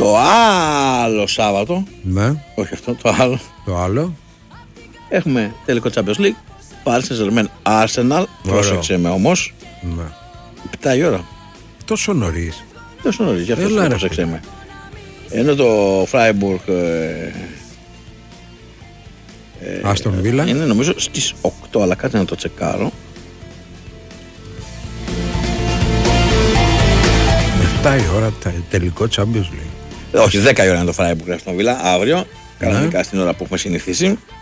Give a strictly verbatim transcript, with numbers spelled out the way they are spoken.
Το άλλο Σάββατο. Ναι. Όχι αυτό, το άλλο. Το άλλο. Έχουμε τελικό Champions League. Paris Saint-Germain Arsenal. Πρόσεξε με όμως. Ναι. επτά η ώρα. Τόσο νωρίς. Τόσο νωρίς, γι' αυτό το πρόσεξε με. Ενώ το Freiburg. Άστον Βίλα. Είναι νομίζω στις οκτώ, αλλά κάτι να το τσεκάρω. επτά η ώρα τελικό Champions League. Όχι, δέκα η ώρα είναι το Freiburg Άστον Βίλα, αύριο. Κανονικά στην ώρα που έχουμε συνηθίσει.